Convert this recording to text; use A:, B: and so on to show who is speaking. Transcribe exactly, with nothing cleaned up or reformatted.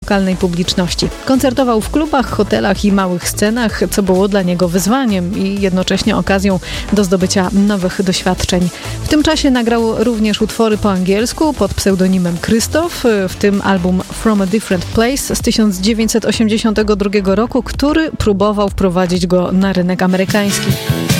A: lokalnej publiczności. Koncertował w klubach, hotelach i małych scenach, co było dla niego wyzwaniem i jednocześnie okazją do zdobycia nowych doświadczeń. W tym czasie nagrał również utwory po angielsku pod pseudonimem Krzysztof, w tym album From a Different Place z tysiąc dziewięćset osiemdziesiątego drugiego roku, który próbował wprowadzić go na rynek amerykański.